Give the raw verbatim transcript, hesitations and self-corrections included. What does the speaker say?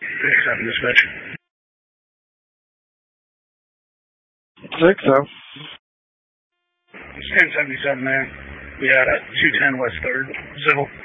Six seven dispatch. Six so. It's ten seventy-seven there. We had at two ten West third, civil.